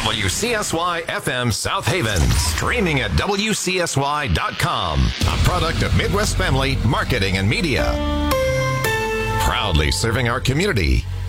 WCSY FM South Haven. Streaming at WCSY.com. A product of Midwest Family Marketing and Media. Proudly serving our community